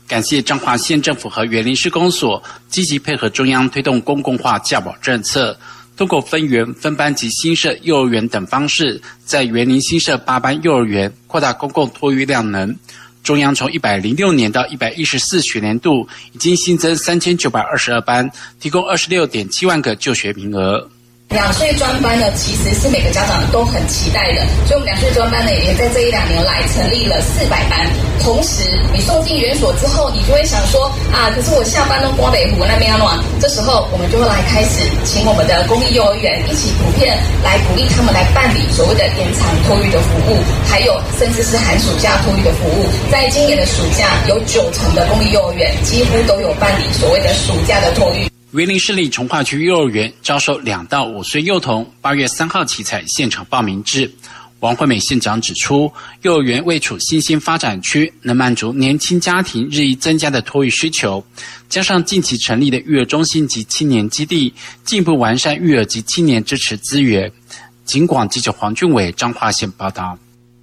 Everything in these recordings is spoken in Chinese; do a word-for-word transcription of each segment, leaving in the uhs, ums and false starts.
感谢彰化县政府和园林市公所积极配合中央推动公共化教保政策，通过分园、分班及新设幼儿园等方式，在园林新设八班幼儿园，扩大公共托育量能。中央从一百零六年到一百一十四学年度，已经新增三千九百二十二班，提供二十六点七万个就学名额。 两岁专班呢，其实是每个家长都很期待的，所以我们两岁专班呢，也在这一两年来成立了四百班。同时，你送进园所之后，你就会想说啊，可是我下班都刮北湖那边要暖，这时候我们就会来开始请我们的公立幼儿园一起普遍来鼓励他们来办理所谓的延长托育的服务，还有甚至是寒暑假托育的服务。在今年的暑假，有九成的公立幼儿园几乎都有办理所谓的暑假的托育。 园林市立从化区幼儿园招收两到五岁幼童，八月三号起采现场报名制。王惠美县长指出，幼儿园位处新兴发展区，能满足年轻家庭日益增加的托育需求，加上近期成立的育儿中心及青年基地，进一步完善育儿及青年支持资源。警广记者黄俊伟彰化县报道。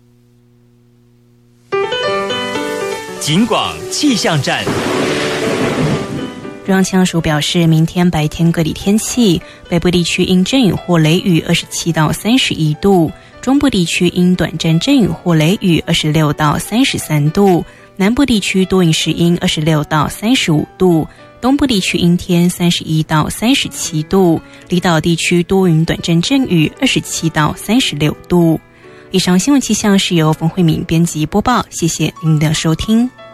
警广气象站。 中央气象署表示，明天白天各地天气，北部地区因阵雨或雷雨二十七到三十一度，中部地区因短暂阵雨或雷雨二十六到三十三度，南部地区多云时阴二十六到三十五度，东部地区阴天三十一到三十七度，离岛地区多云短暂阵雨二十七到三十六度。以上新闻气象是由冯慧敏编辑播报，谢谢您的收听。